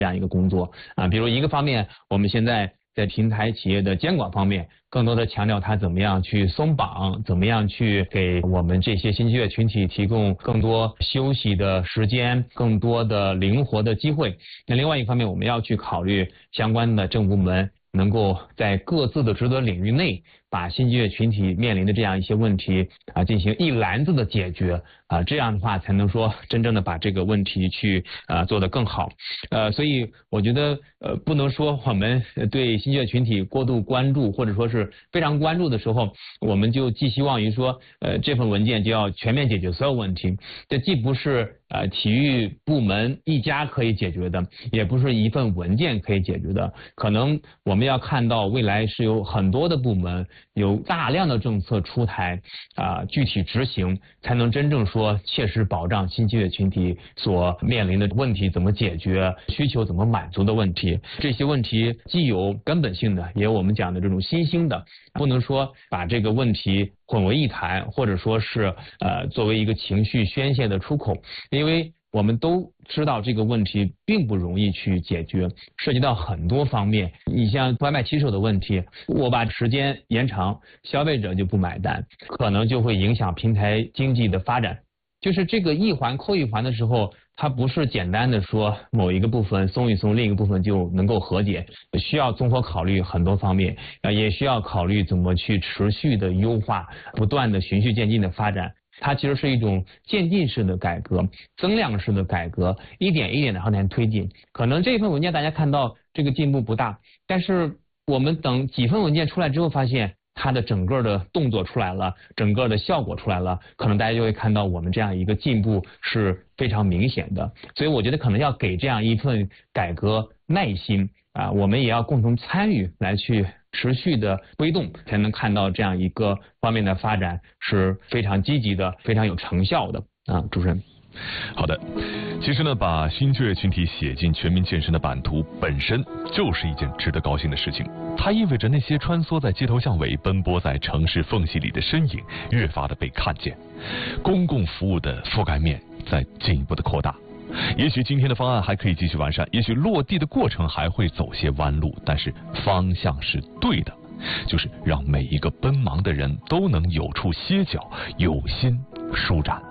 这样一个工作啊。比如一个方面，我们现在在平台企业的监管方面，更多的强调它怎么样去松绑，怎么样去给我们这些新就业群体提供更多休息的时间，更多的灵活的机会。那另外一方面，我们要去考虑相关的政府部门能够在各自的职责领域内，把新就业群体面临的这样一些问题进行一篮子的解决这样的话才能说真正的把这个问题去做得更好。所以我觉得不能说我们对新就业群体过度关注，或者说是非常关注的时候，我们就寄希望于说这份文件就要全面解决所有问题。这既不是体育部门一家可以解决的，也不是一份文件可以解决的。可能我们要看到未来是有很多的部门，有大量的政策出台具体执行，才能真正说切实保障新就业群体所面临的问题怎么解决，需求怎么满足的问题。这些问题既有根本性的，也有我们讲的这种新兴的，不能说把这个问题混为一谈，或者说是作为一个情绪宣泄的出口。因为我们都知道这个问题并不容易去解决，涉及到很多方面。你像外卖骑手的问题，我把时间延长，消费者就不买单，可能就会影响平台经济的发展。就是这个一环扣一环的时候，它不是简单的说某一个部分松一松，另一个部分就能够和解，需要综合考虑很多方面，也需要考虑怎么去持续的优化，不断的循序渐进的发展。它其实是一种渐进式的改革，增量式的改革，一点一点的向前推进。可能这份文件大家看到这个进步不大，但是我们等几份文件出来之后，发现它的整个的动作出来了，整个的效果出来了，可能大家就会看到我们这样一个进步是非常明显的。所以我觉得可能要给这样一份改革耐心我们也要共同参与来去持续的推动，才能看到这样一个方面的发展是非常积极的，非常有成效的主持人。 好的，其实呢，把新就业群体写进全民健身的版图本身就是一件值得高兴的事情。它意味着那些穿梭在街头巷尾、奔波在城市缝隙里的身影越发的被看见，公共服务的覆盖面在进一步的扩大。也许今天的方案还可以继续完善，也许落地的过程还会走些弯路，但是方向是对的，就是让每一个奔忙的人都能有处歇脚，有心舒展。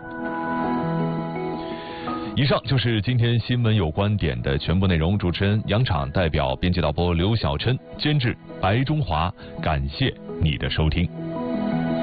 以上就是今天新闻有观点的全部内容。主持人杨昶，代表编辑导播刘晓琛，监制白中华，感谢你的收听。